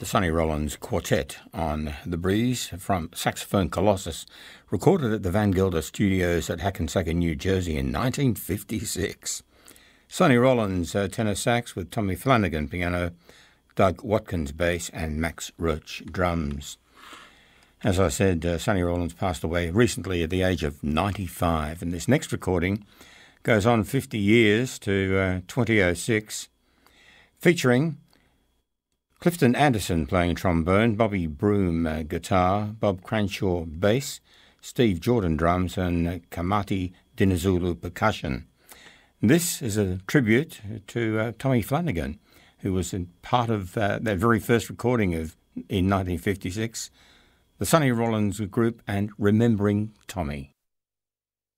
Sonny Rollins Quartet on The Breeze from Saxophone Colossus, recorded at the Van Gelder Studios at Hackensack, New Jersey in 1956. Sonny Rollins tenor sax with Tommy Flanagan piano, Doug Watkins bass and Max Roach drums. As I said, Sonny Rollins passed away recently at the age of 95, and this next recording goes on 50 years to 2006, featuring Clifton Anderson playing trombone, Bobby Broom guitar, Bob Cranshaw bass, Steve Jordan drums and Kamati Dinizulu percussion. This is a tribute to Tommy Flanagan, who was part of that very first recording in 1956, the Sonny Rollins Group and Remembering Tommy.